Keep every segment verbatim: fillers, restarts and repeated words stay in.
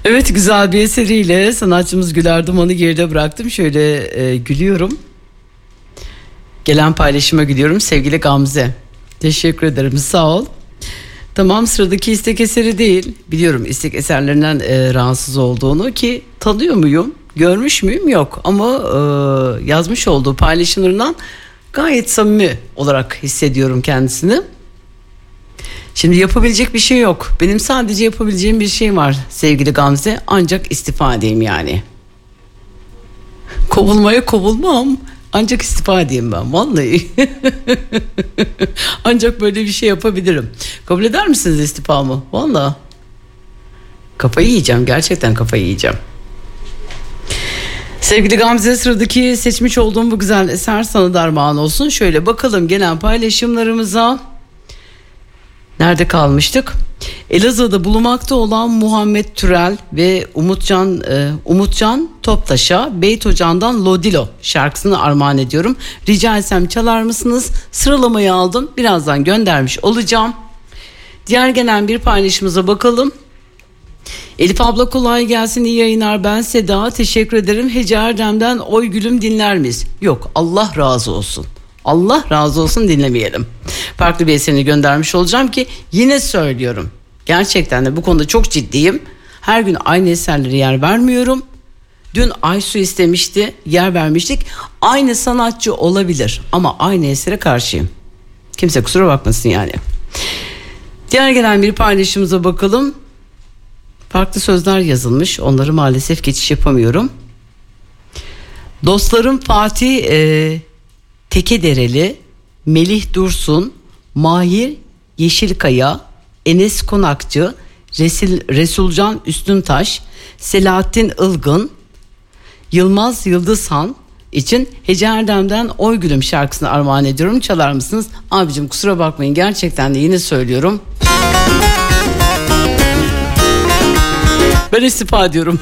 Evet, güzel bir eseriyle sanatçımız Güler Duman'ı geride bıraktım. Şöyle e, gülüyorum. Gelen paylaşıma gülüyorum. Sevgili Gamze, teşekkür ederim, sağ ol. Tamam, sıradaki istek eseri değil. Biliyorum istek eserlerinden e, rahatsız olduğunu, ki tanıyor muyum, görmüş müyüm, yok. Ama e, yazmış olduğu paylaşımlarından gayet samimi olarak hissediyorum kendisini. Şimdi yapabilecek bir şey yok. Benim sadece yapabileceğim bir şey var sevgili Gamze. Ancak istifa edeyim yani. Kovulmaya kovulmam. Ancak istifa edeyim ben vallahi. Ancak böyle bir şey yapabilirim. Kabul eder misiniz istifamı? Vallahi. Kafayı yiyeceğim. Gerçekten kafayı yiyeceğim. Sevgili Gamze, sıradaki seçmiş olduğum bu güzel eser sana darman olsun. Şöyle bakalım gelen paylaşımlarımıza. Nerede kalmıştık? Elazığ'da bulunmakta olan Muhammed Türel ve Umutcan e, Umutcan Toptaş'a Beyt Hoca'ndan Lodilo şarkısını armağan ediyorum. Rica etsem çalar mısınız? Sıralamayı aldım. Birazdan göndermiş olacağım. Diğer gelen bir paylaşımıza bakalım. Elif abla kolay gelsin, iyi yayınlar, ben Seda, teşekkür ederim. Hece Erdem'den Oy Gülüm dinler miyiz? Yok, Allah razı olsun. Allah razı olsun, dinlemeyelim. Farklı bir eserini göndermiş olacağım ki yine söylüyorum. Gerçekten de bu konuda çok ciddiyim. Her gün aynı eserlere yer vermiyorum. Dün Aysu istemişti, yer vermiştik. Aynı sanatçı olabilir ama aynı esere karşıyım. Kimse kusura bakmasın yani. Diğer gelen bir paylaşımıza bakalım. Farklı sözler yazılmış. Onları maalesef geçiş yapamıyorum. Dostlarım Fatih e, Tekedereli, Melih Dursun, Mahir Yeşilkaya, Enes Konakçı, Resul, Resulcan Üstüntaş, Selahattin Ilgın, Yılmaz Yıldızhan için Hece Erdem'den Oy Gülüm şarkısını armağan ediyorum. Çalar mısınız? Abicim kusura bakmayın, gerçekten de yine söylüyorum. Ben istifa ediyorum.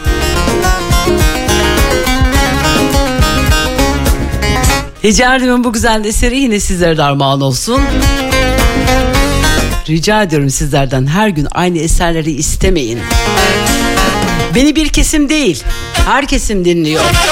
Hece Erdem'in bu güzel eseri yine sizlere de armağan olsun. Rica ediyorum sizlerden, her gün aynı eserleri istemeyin. Beni bir kesim değil, her kesim dinliyor.